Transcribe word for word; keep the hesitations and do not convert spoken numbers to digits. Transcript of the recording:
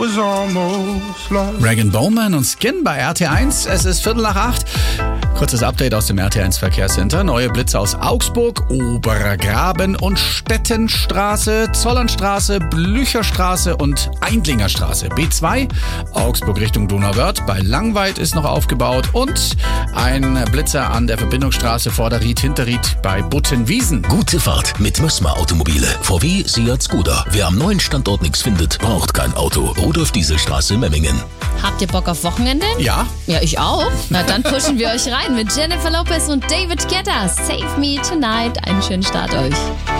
Rag Bowman und Skin bei R T eins. Es ist Viertel nach acht. Kurzes Update aus dem R T eins Verkehrscenter. Neue Blitze aus Augsburg, Oberer Graben und Stettenstraße, Zollernstraße, Blücherstraße und Eindlinger Straße. B zwei, Augsburg Richtung Donauwörth. Bei Langweid ist noch aufgebaut. Und ein Blitzer an der Verbindungsstraße Vorderried, Hinterried bei Buttenwiesen. Gute Fahrt mit Mössmer Automobile. V W, Seat, Skoda. Wer am neuen Standort nichts findet, braucht kein Auto. Rudolf Dieselstraße, Memmingen. Habt ihr Bock auf Wochenende? Ja. Ja, ich auch. Na, dann pushen wir euch rein mit Jennifer Lopez und David Guetta. Save Me Tonight. Einen schönen Start euch.